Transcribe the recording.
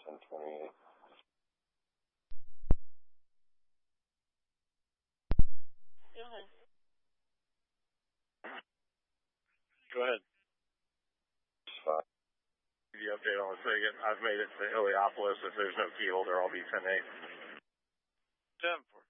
1028. Go ahead. Go ahead. The update on the Friggin. I've made it to Heliopolis. If there's no keyhole, there, I'll be 10-8. 10-4.